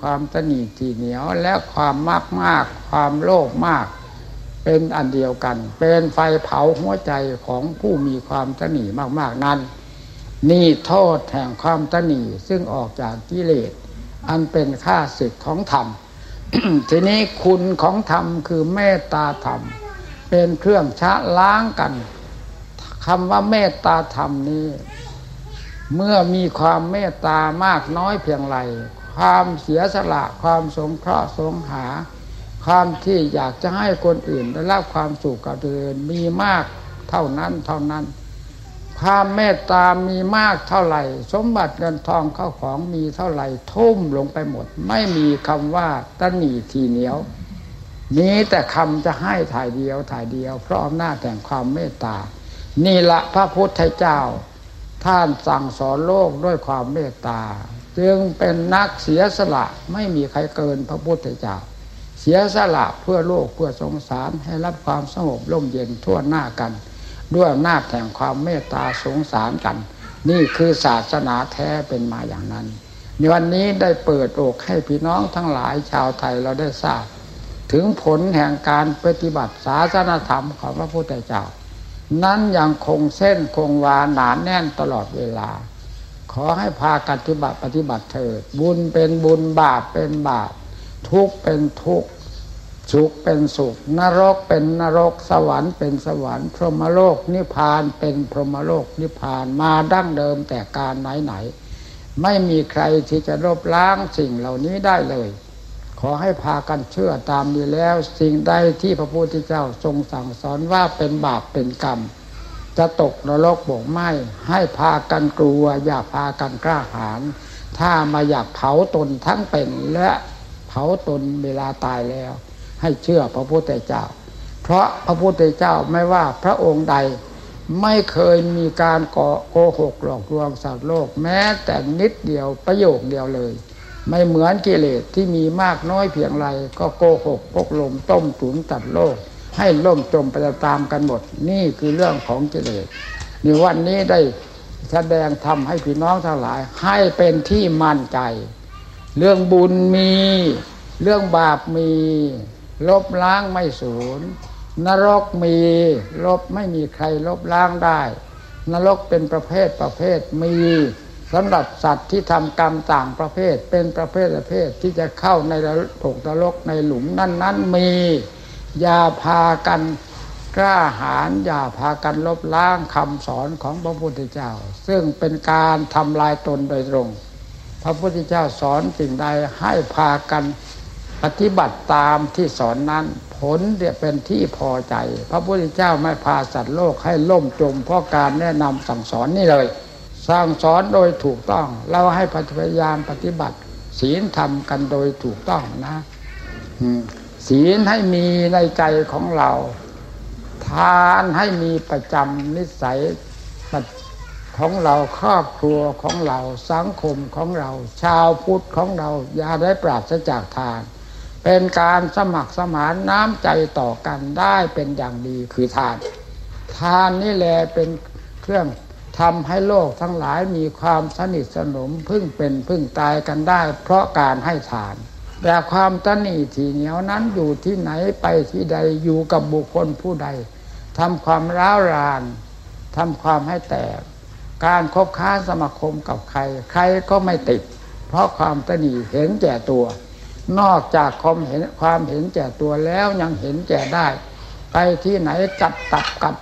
ความตณีทีเหนียวและความมากมากความโลภมากเป็นอันเดียวกันเป็นไฟเผาหัวใจของผู้มีความตณีมากๆนั้นนี่โทษแห่งความตณีซึ่งออกจากกิเลสอันเป็นข้าศึกของธรรม ทีนี้คุณของธรรมคือเมตตาธรรมเป็นเครื่องชะล้างกันคำว่าเมตตาธรรมนี้เมื่อมีความเมตตามากน้อยเพียงไรความเสียสละความสงเคราะห์สงหาความที่อยากจะให้คนอื่นได้รับความสุขกับตัวเองมีมากเท่านั้นความเมตตามีมากเท่าไหร่สมบัติเงินทองเข้าของมีเท่าไหร่ทุ่มลงไปหมดไม่มีคำว่าตณีทีเหนียวมีแต่คำจะให้ถ่ายเดียวเพราะอำนาจแห่งความเมตตานี่ละพระพุทธเจ้าท่านสั่งสอนโลกด้วยความเมตตาจึงเป็นนักเสียสละไม่มีใครเกินพระพุทธเจ้าเสียสละเพื่อโลกเพื่อสงสารให้รับความสงบร่มเย็นทั่วหน้ากันด้วยอำนาจแห่งความเมตตาสงสารกันนี่คือศาสนาแท้เป็นมาอย่างนั้นในวันนี้ได้เปิดโอกให้พี่น้องทั้งหลายชาวไทยเราได้ทราบถึงผลแห่งการปฏิบัติศาสนธรรมของพระพุทธเจ้านั้นยังคงเส้นคงวาหนาแน่นตลอดเวลาขอให้พากันปฏิบัติเถิดบุญเป็นบุญบาปเป็นบาปทุกข์เป็นทุกข์สุขเป็นสุขนรกเป็นนรกสวรรค์เป็นสวรรค์พรหมโลกนิพพานเป็นพรหมโลกนิพพานมาดั้งเดิมแต่การไหนไม่มีใครที่จะลบล้างสิ่งเหล่านี้ได้เลยขอให้พากันเชื่อตามนี้แล้วสิ่งใดที่พระพุทธเจ้าทรงสั่งสอนว่าเป็นบาปเป็นกรรมจะตกนรกบ่ไหม้ให้พากันกลัวอย่าพากันกล้าหาญถ้ามาอยากเผาตนทั้งเป็นและเผาตนเวลาตายแล้วให้เชื่อพระพุทธเจ้าเพราะพระพุทธเจ้าไม่ว่าพระองค์ใดไม่เคยมีการโกหกหลอกลวงสัตว์โลกแม้แต่นิดเดียวประโยคเดียวเลยไม่เหมือนกิเลสที่มีมากน้อยเพียงไรก็โกหกพกลมต้มตุ๋นตัดโลกให้ล่มจมไปตามกันหมดนี่คือเรื่องของกิเลสในวันนี้ได้แสดงธรรมให้พี่น้องทั้งหลายให้เป็นที่มั่นใจเรื่องบุญมีเรื่องบาปมีลบล้างไม่สูญนรกมีลบไม่มีใครลบล้างได้นรกเป็นประเภทมีสำหรับสัตว์ที่ทำกรรมต่างประเภทเป็นประเภทที่จะเข้าในตกนรกในหลุมนั้นมีอย่าพากันกล้าหาญอย่าพากันลบล้างคำสอนของพระพุทธเจ้าซึ่งเป็นการทำลายตนโดยตรงพระพุทธเจ้าสอนสิ่งใดให้พากันปฏิบัติตามที่สอนนั้นผลเป็นที่พอใจพระพุทธเจ้าไม่พาสัตว์โลกให้ล่มจมเพราะการแนะนำสั่งสอนนี่เลยสั่งสอนโดยถูกต้องเราให้พยายามปฏิบัติศีลธรรมกันโดยถูกต้องนะศีลให้มีในใจของเราทานให้มีประจำนิสัยของเราครอบครัวของเราสังคมของเราชาวพุทธของเราอย่าได้ปราศจากทานเป็นการสมัครสมานน้ำใจต่อกันได้เป็นอย่างดีคือทานนี่แหละเป็นเครื่องทำให้โลกทั้งหลายมีความสนิทสนมพึ่งเป็นพึ่งตายกันได้เพราะการให้ทานแต่ความตณีทีเหนียวนั้นอยู่ที่ไหนไปที่ใดอยู่กับบุคคลผู้ใดทำความร้าวรานทำความให้แตกการคบค้าสมาคมกับใครก็ไม่ติดเพราะความตณีเห็นแก่ตัวนอกจากความเห็นแก่ตัวแล้วยังเห็นแก่ได้ไปที่ไหนจับตับกัด